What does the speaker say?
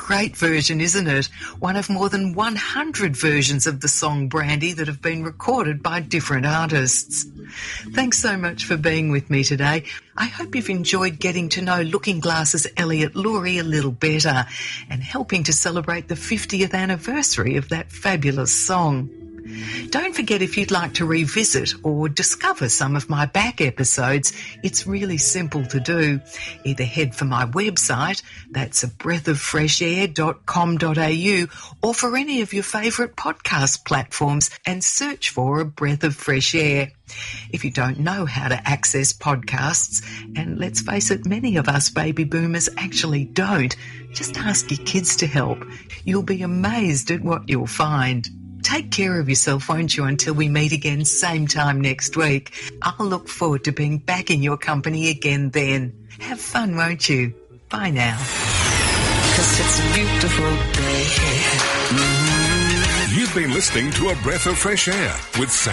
great version, isn't it? One of more than 100 versions of the song Brandy that have been recorded by different artists. Thanks so much for being with me today. I hope you've enjoyed getting to know Looking Glass's Elliot Lurie a little better and helping to celebrate the 50th anniversary of that fabulous song. Don't forget, if you'd like to revisit or discover some of my back episodes, it's really simple to do. Either head for my website, that's a breathofreshair.com.au, or for any of your favourite podcast platforms and search for A Breath of Fresh Air. If you don't know how to access podcasts, and let's face it, many of us baby boomers actually don't, just ask your kids to help. You'll be amazed at what you'll find. Take care of yourself, won't you, until we meet again same time next week. I'll look forward to being back in your company again then. Have fun, won't you? Bye now. 'Cause it's a beautiful day. You've been listening to A Breath of Fresh Air with Sam.